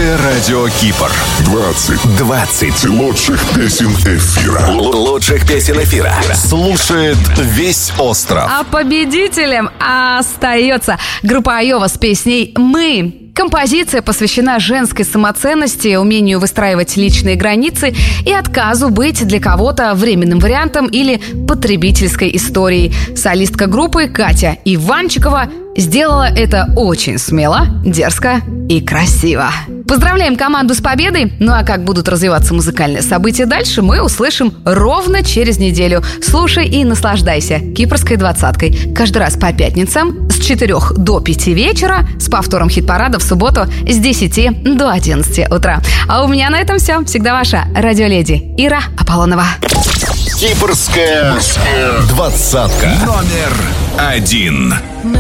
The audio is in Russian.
Русское радио Кипр. 20 лучших песен эфира. Лучших песен эфира. Слушает весь остров. А победителем остается группа Айова с песней «Мы». Композиция посвящена женской самоценности, умению выстраивать личные границы и отказу быть для кого-то временным вариантом или потребительской историей. Солистка группы Катя Иванчикова сделала это очень смело, дерзко и красиво. Поздравляем команду с победой! Ну а как будут развиваться музыкальные события дальше, мы услышим ровно через неделю. Слушай и наслаждайся Кипрской двадцаткой. Каждый раз по пятницам с 4 до 5 вечера, с повтором хит-парада в субботу с 10 до 11 утра. А у меня на этом все. Всегда ваша радиоледи Ира Аполлонова. Кипрская двадцатка. Номер 1.